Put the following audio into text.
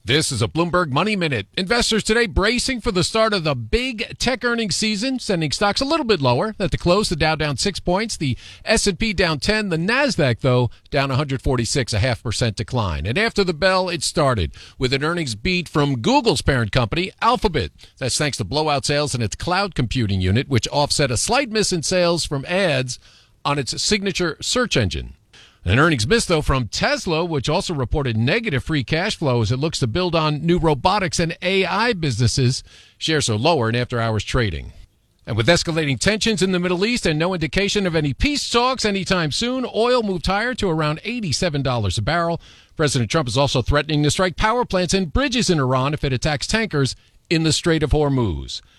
This is a Bloomberg Money Minute. Investors today bracing for the start of the big tech earnings season, sending stocks a little bit lower. At the close, the Dow down 6 points, the S&P down 10, the Nasdaq, though, down 146, a 0.5% decline. And after the bell, it started with an earnings beat from Google's parent company, Alphabet. That's thanks to blowout sales in its cloud computing unit, which offset a slight miss in sales from ads on its signature search engine. An earnings miss, though, from Tesla, which also reported negative free cash flow as it looks to build on new robotics and AI businesses. Shares are lower in after-hours trading. And with escalating tensions in the Middle East and no indication of any peace talks anytime soon, oil moved higher to around $87 a barrel. President Trump is also threatening to strike power plants and bridges in Iran if it attacks tankers in the Strait of Hormuz.